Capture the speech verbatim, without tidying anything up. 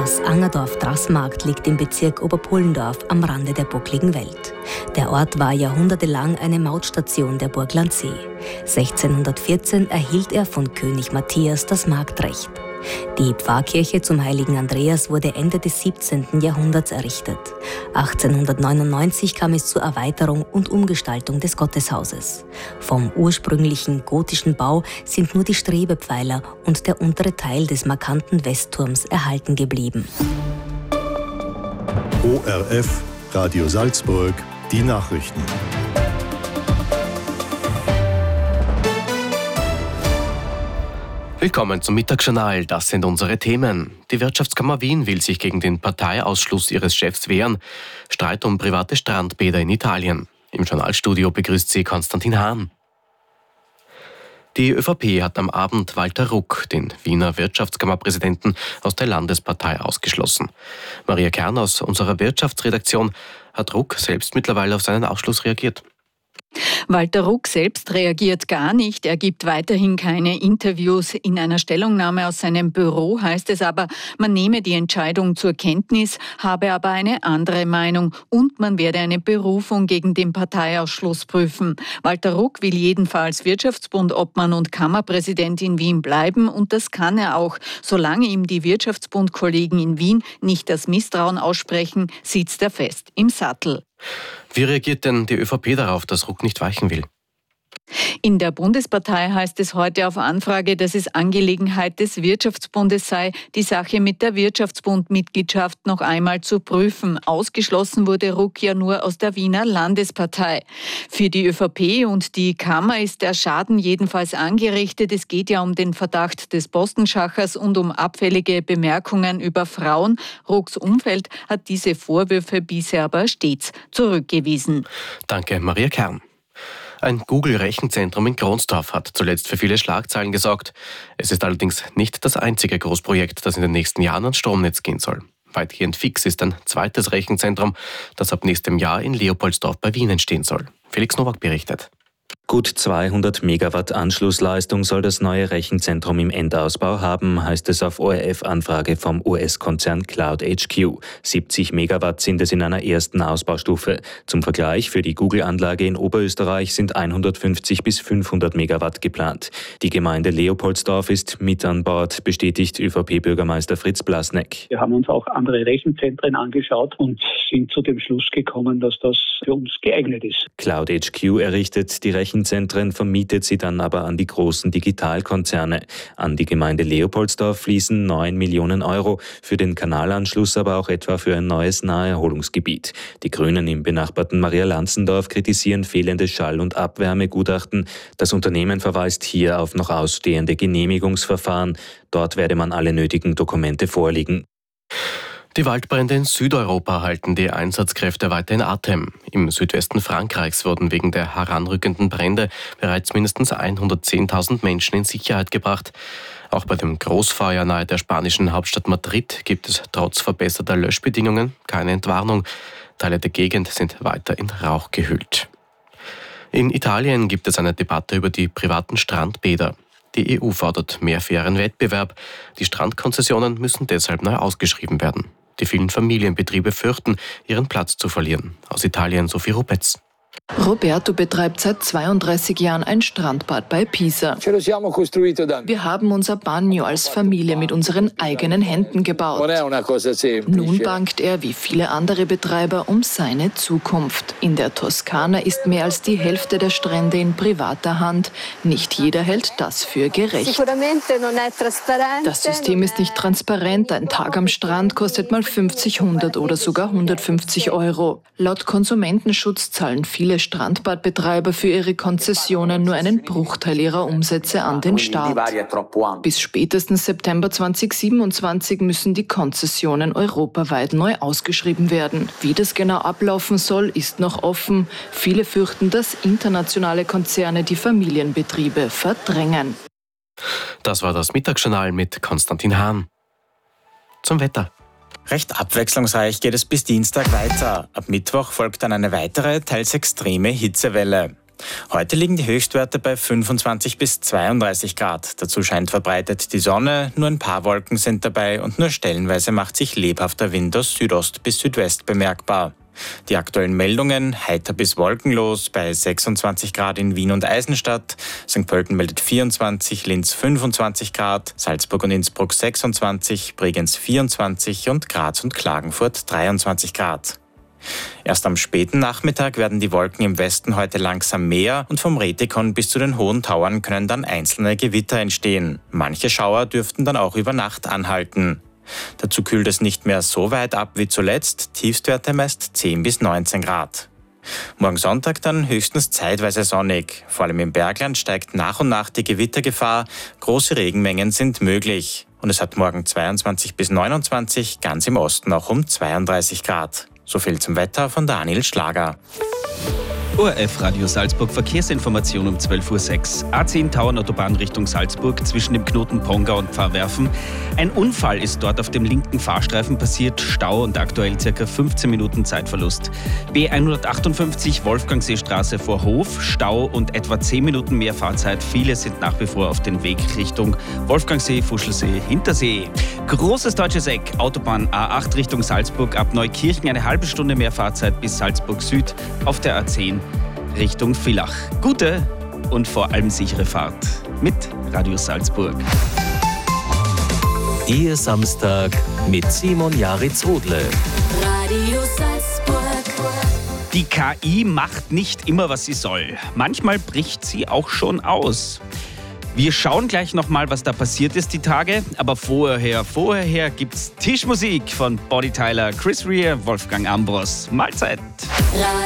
Das Angerdorf-Drassmarkt liegt im Bezirk Oberpullendorf am Rande der buckligen Welt. Der Ort war jahrhundertelang eine Mautstation der Burg Landsee. sechzehnhundertvierzehn erhielt er von König Matthias das Marktrecht. Die Pfarrkirche zum heiligen Andreas wurde Ende des siebzehnten Jahrhunderts errichtet. achtzehnhundertneunundneunzig kam es zur Erweiterung und Umgestaltung des Gotteshauses. Vom ursprünglichen gotischen Bau sind nur die Strebepfeiler und der untere Teil des markanten Westturms erhalten geblieben. O R F, Radio Salzburg, die Nachrichten. Willkommen zum Mittagsjournal. Das sind unsere Themen. Die Wirtschaftskammer Wien will sich gegen den Parteiausschluss ihres Chefs wehren. Streit um private Strandbäder in Italien. Im Journalstudio begrüßt sie Konstantin Hahn. Die ÖVP hat am Abend Walter Ruck, den Wiener Wirtschaftskammerpräsidenten, aus der Landespartei ausgeschlossen. Maria Kern aus unserer Wirtschaftsredaktion. Hat Ruck selbst mittlerweile auf seinen Ausschluss reagiert? Walter Ruck selbst reagiert gar nicht. Er gibt weiterhin keine Interviews. In einer Stellungnahme aus seinem Büro heißt es aber, man nehme die Entscheidung zur Kenntnis, habe aber eine andere Meinung und man werde eine Berufung gegen den Parteiausschluss prüfen. Walter Ruck will jedenfalls Wirtschaftsbund-Obmann und Kammerpräsident in Wien bleiben und das kann er auch. Solange ihm die Wirtschaftsbund-Kollegen in Wien nicht das Misstrauen aussprechen, sitzt er fest im Sattel. Wie reagiert denn die ÖVP darauf, dass Ruck nicht weichen will? In der Bundespartei heißt es heute auf Anfrage, dass es Angelegenheit des Wirtschaftsbundes sei, die Sache mit der Wirtschaftsbund-Mitgliedschaft noch einmal zu prüfen. Ausgeschlossen wurde Ruck ja nur aus der Wiener Landespartei. Für die ÖVP und die Kammer ist der Schaden jedenfalls angerichtet. Es geht ja um den Verdacht des Postenschachers und um abfällige Bemerkungen über Frauen. Rucks Umfeld hat diese Vorwürfe bisher aber stets zurückgewiesen. Danke, Maria Kern. Ein Google-Rechenzentrum in Kronsdorf hat zuletzt für viele Schlagzeilen gesorgt. Es ist allerdings nicht das einzige Großprojekt, das in den nächsten Jahren ans Stromnetz gehen soll. Weitgehend fix ist ein zweites Rechenzentrum, das ab nächstem Jahr in Leopoldsdorf bei Wien entstehen soll. Felix Nowak berichtet. Gut zweihundert Megawatt Anschlussleistung soll das neue Rechenzentrum im Endausbau haben, heißt es auf O R F-Anfrage vom U S-Konzern Cloud H Q. siebzig Megawatt sind es in einer ersten Ausbaustufe. Zum Vergleich, für die Google-Anlage in Oberösterreich sind hundertfünfzig bis fünfhundert Megawatt geplant. Die Gemeinde Leopoldsdorf ist mit an Bord, bestätigt ÖVP-Bürgermeister Fritz Blasneck. Wir haben uns auch andere Rechenzentren angeschaut und sind zu dem Schluss gekommen, dass das für uns geeignet ist. Cloud H Q errichtet die Rechenzentren, vermietet sie dann aber an die großen Digitalkonzerne. An die Gemeinde Leopoldsdorf fließen neun Millionen Euro, für den Kanalanschluss aber auch etwa für ein neues Naherholungsgebiet. Die Grünen im benachbarten Maria-Lanzendorf kritisieren fehlende Schall- und Abwärmegutachten. Das Unternehmen verweist hier auf noch ausstehende Genehmigungsverfahren. Dort werde man alle nötigen Dokumente vorlegen. Die Waldbrände in Südeuropa halten die Einsatzkräfte weiter in Atem. Im Südwesten Frankreichs wurden wegen der heranrückenden Brände bereits mindestens hundertzehntausend Menschen in Sicherheit gebracht. Auch bei dem Großfeuer nahe der spanischen Hauptstadt Madrid gibt es trotz verbesserter Löschbedingungen keine Entwarnung. Teile der Gegend sind weiter in Rauch gehüllt. In Italien gibt es eine Debatte über die privaten Strandbäder. Die E U fordert mehr fairen Wettbewerb. Die Strandkonzessionen müssen deshalb neu ausgeschrieben werden. Die vielen Familienbetriebe fürchten, ihren Platz zu verlieren. Aus Italien Sophie Rupetz. Roberto betreibt seit zweiunddreißig Jahren ein Strandbad bei Pisa. Wir haben unser Bagno als Familie mit unseren eigenen Händen gebaut. Nun bangt er, wie viele andere Betreiber, um seine Zukunft. In der Toskana ist mehr als die Hälfte der Strände in privater Hand. Nicht jeder hält das für gerecht. Das System ist nicht transparent. Ein Tag am Strand kostet mal fünfzig, hundert oder sogar hundertfünfzig Euro. Laut Konsumentenschutz zahlen viele Viele Strandbadbetreiber für ihre Konzessionen nur einen Bruchteil ihrer Umsätze an den Staat. Bis spätestens September zweitausendsiebenundzwanzig müssen die Konzessionen europaweit neu ausgeschrieben werden. Wie das genau ablaufen soll, ist noch offen. Viele fürchten, dass internationale Konzerne die Familienbetriebe verdrängen. Das war das Mittagsjournal mit Konstantin Hahn. Zum Wetter. Recht abwechslungsreich geht es bis Dienstag weiter. Ab Mittwoch folgt dann eine weitere, teils extreme Hitzewelle. Heute liegen die Höchstwerte bei fünfundzwanzig bis zweiunddreißig Grad. Dazu scheint verbreitet die Sonne, nur ein paar Wolken sind dabei und nur stellenweise macht sich lebhafter Wind aus Südost bis Südwest bemerkbar. Die aktuellen Meldungen: heiter bis wolkenlos bei sechsundzwanzig Grad in Wien und Eisenstadt, Sankt Pölten meldet vierundzwanzig, Linz fünfundzwanzig Grad, Salzburg und Innsbruck sechsundzwanzig, Bregenz vierundzwanzig und Graz und Klagenfurt dreiundzwanzig Grad. Erst am späten Nachmittag werden die Wolken im Westen heute langsam mehr und vom Rätikon bis zu den hohen Tauern können dann einzelne Gewitter entstehen. Manche Schauer dürften dann auch über Nacht anhalten. Dazu kühlt es nicht mehr so weit ab wie zuletzt, Tiefstwerte meist zehn bis neunzehn Grad. Morgen Sonntag dann höchstens zeitweise sonnig. Vor allem im Bergland steigt nach und nach die Gewittergefahr, große Regenmengen sind möglich. Und es hat morgen zweiundzwanzig bis neunundzwanzig, ganz im Osten auch um zweiunddreißig Grad. So viel zum Wetter von Daniel Schlager. O R F Radio Salzburg, Verkehrsinformation um zwölf Uhr sechs. A zehn Tauernautobahn Richtung Salzburg zwischen dem Knoten Pongau und Pfarrwerfen. Ein Unfall ist dort auf dem linken Fahrstreifen passiert. Stau und aktuell ca. fünfzehn Minuten Zeitverlust. B hundertachtundfünfzig Wolfgangseestraße vor Hof. Stau und etwa zehn Minuten mehr Fahrzeit. Viele sind nach wie vor auf den Weg Richtung Wolfgangsee, Fuschelsee, Hintersee. Großes Deutsches Eck, Autobahn A acht Richtung Salzburg. Ab Neukirchen eine halbe Stunde mehr Fahrzeit bis Salzburg Süd. Auf der A zehn Richtung Villach. Gute und vor allem sichere Fahrt mit Radio Salzburg. Ihr Samstag mit Simon Jaritz-Odle. Radio Salzburg. Die K I macht nicht immer, was sie soll. Manchmal bricht sie auch schon aus. Wir schauen gleich nochmal, was da passiert ist die Tage. Aber vorher, vorher gibt's Tischmusik von Bonnie Tyler, Chris Rea, Wolfgang Ambros. Mahlzeit!